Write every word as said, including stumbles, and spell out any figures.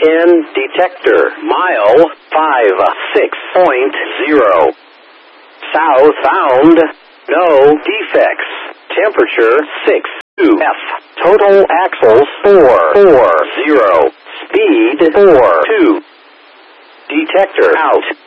in detector. Mile five six point zero. South bound. No defects. Temperature six two F. Total axles four four zero. Speed four two. Detector out.